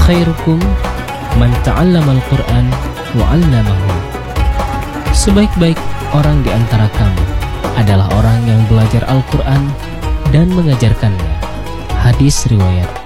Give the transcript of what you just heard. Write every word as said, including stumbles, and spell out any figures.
khairukum man ta'allamal Qur'an wa 'allamahu. Sebaik-baik orang di antara kamu adalah orang yang belajar Al-Qur'an dan mengajarkannya. Hadis riwayat